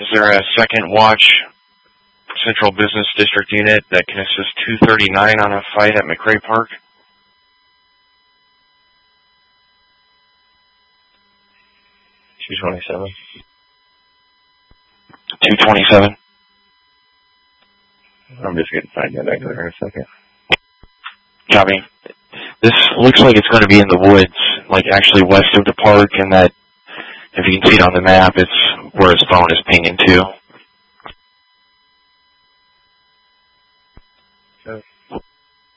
Is there a second watch Central Business District unit that can assist 239 on a fight at McRae Park? 227. 227. I'm just going to find that back there in a second. Copy. This looks like it's going to be in the woods, like actually west of the park, and that, if you can see it on the map, it's where his phone is pinging to.